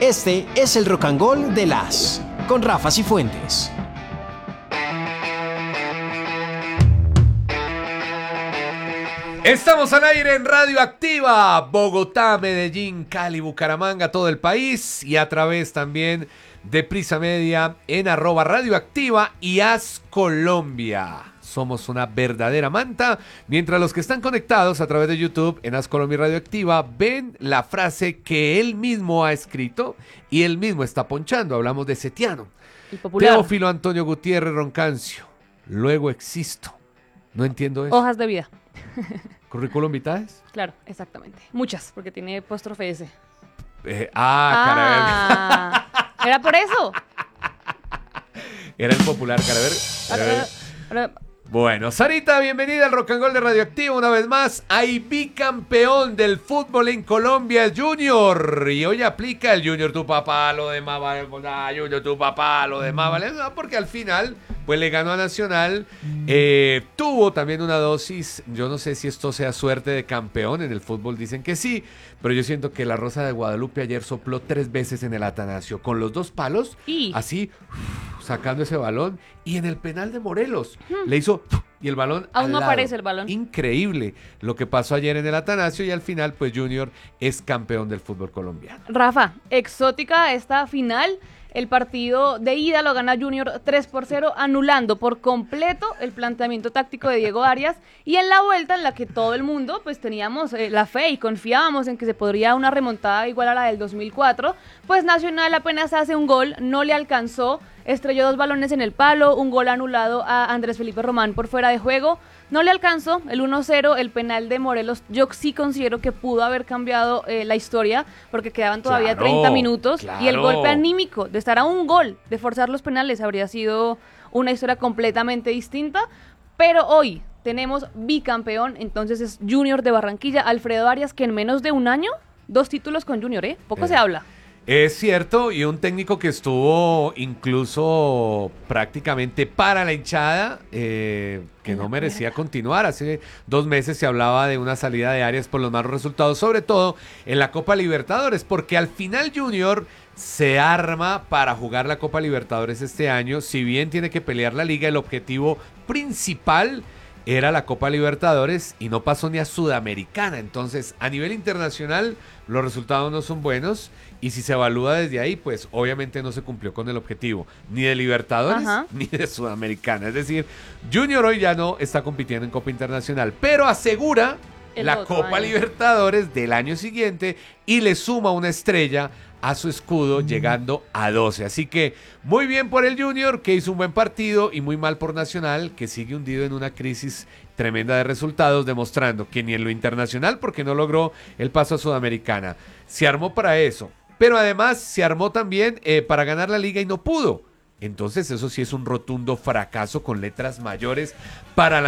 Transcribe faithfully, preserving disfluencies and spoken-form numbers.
Este es el Rock and Roll de las con Rafa Cifuentes. Estamos al aire en Radio Activa, Bogotá, Medellín, Cali, Bucaramanga, todo el país y a través también de Prisa Media en arroba Radio Activa y As Colombia. Somos una verdadera manta, mientras los que están conectados a través de YouTube en As Colombia y Radio Activa ven la frase que él mismo ha escrito y él mismo está ponchando. Hablamos de Setiano. El popular. Teófilo Antonio Gutiérrez Roncancio. Luego existo. No entiendo eso. Hojas de vida. ¿Currículum vitae? Claro, exactamente. Muchas, porque tiene apóstrofe S. Eh, ah, Ah, ¿era por eso? Era el popular, Caraver. Ahora- ahora- Bueno, Sarita, bienvenida al Rock and Roll de Radioactivo una vez más. Hay bicampeón del fútbol en Colombia, el Junior. Y hoy aplica el Junior, tu papá, lo de más vale, ah, Junior, tu papá, lo de más vale. No, porque al final, pues le ganó a Nacional. Eh, tuvo también una dosis, yo no sé si esto sea suerte de campeón, en el fútbol dicen que sí, pero yo siento que la Rosa de Guadalupe ayer sopló tres veces en el Atanasio, con los dos palos, Y- así, sacando ese balón, y en el penal de Morelos, le hizo, y el balón Aún al no lado. aparece el balón. Increíble lo que pasó ayer en el Atanasio, y al final, pues Junior es campeón del fútbol colombiano. Rafa, exótica esta final. El partido de ida lo gana Junior tres por cero, anulando por completo el planteamiento táctico de Diego Arias. Y en la vuelta, en la que todo el mundo pues teníamos eh, la fe y confiábamos en que se podría una remontada igual a la del dos mil cuatro, pues Nacional apenas hace un gol, no le alcanzó, estrelló dos balones en el palo, un gol anulado a Andrés Felipe Román por fuera de juego. No le alcanzó el uno cero, el penal de Morelos. Yo sí considero que pudo haber cambiado eh, la historia, porque quedaban todavía Claro, treinta minutos. claro. Y el golpe anímico de estar a un gol, de forzar los penales, habría sido una historia completamente distinta. Pero hoy tenemos bicampeón, entonces es Junior de Barranquilla, Alfredo Arias, que en menos de un año, dos títulos con Junior, ¿eh? Poco Eh. se habla. Es cierto, y un técnico que estuvo incluso prácticamente para la hinchada, eh, que no merecía continuar. Hace dos meses se hablaba de una salida de Arias por los malos resultados, sobre todo en la Copa Libertadores, porque al final Junior se arma para jugar la Copa Libertadores este año. Si bien tiene que pelear la liga, el objetivo principal era la Copa Libertadores y no pasó ni a Sudamericana. Entonces, a nivel internacional, los resultados no son buenos y si se evalúa desde ahí, pues obviamente no se cumplió con el objetivo ni de Libertadores Ajá. ni de Sudamericana. Es decir, Junior hoy ya no está compitiendo en Copa Internacional, pero asegura El la otro Copa año. Libertadores del año siguiente y le suma una estrella a su escudo, llegando a doce. Así que muy bien por el Junior, que hizo un buen partido, y muy mal por Nacional, que sigue hundido en una crisis tremenda de resultados, demostrando que ni en lo internacional, porque no logró el paso a Sudamericana, se armó para eso, pero además se armó también eh, para ganar la liga y no pudo. Entonces eso sí es un rotundo fracaso con letras mayores para la